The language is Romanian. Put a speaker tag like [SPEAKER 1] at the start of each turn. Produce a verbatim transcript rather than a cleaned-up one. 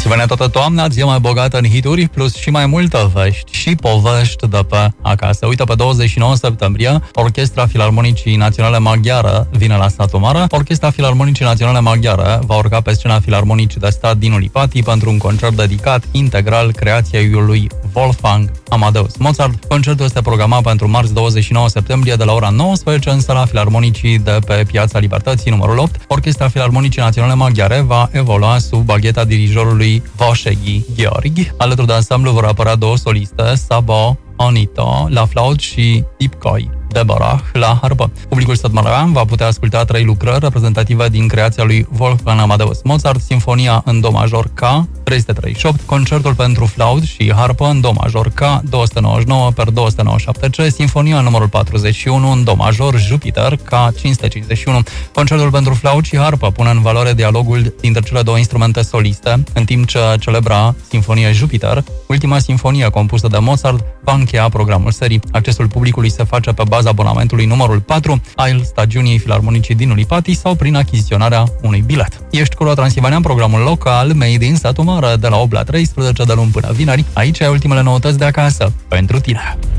[SPEAKER 1] Asemenea, toată toamna zi mai bogată în hituri, plus și mai multă vești și povești de pe acasă. Uite, pe douăzeci și nouă septembrie, Orchestra Filarmonicii Naționale Maghiară vine la Satu Mare. Orchestra Filarmonicii Naționale Maghiară va urca pe scena Filarmonicii de Stat din Ulipati pentru un concert dedicat integral creației lui Wolfgang Amadeus Mozart. Concertul este programat pentru marți douăzeci și nouă septembrie de la ora nouăsprezece în sala Filarmonicii de pe Piața Libertății numărul opt. Orchestra Filarmonicii Naționale Maghiare va evolua sub bagheta dirijorului Vasheghi Gheorghi. Alături de ansamblu vor apărea două soliste, Sabo Anito la flaut și Tipkoi Deborah la harpă. Publicul sătmărean va putea asculta trei lucrări reprezentative din creația lui Wolfgang Amadeus Mozart: Sinfonia în do major K trei sute treizeci și opt, Concertul pentru flaut și harpă în do major K două sute nouăzeci și nouă per două sute nouăzeci și șapte C, Sinfonia numărul patruzeci și unu în do major Jupiter K cinci sute cincizeci și unu. Concertul pentru flaut și harpă pune în valoare dialogul dintre cele două instrumente soliste, în timp ce celebra Sinfonia Jupiter, ultima sinfonie compusă de Mozart, va încheia programul serii. Accesul publicului se face pe baza abonamentului numărul patru al stagiunii Filarmonicii din Ulipati sau prin achiziționarea unui bilet. Ești cu Transilvania în programul local Made in Satu Mare de la opt la treisprezece de luni până vineri. Aici ai ultimele noutăți de acasă pentru tine.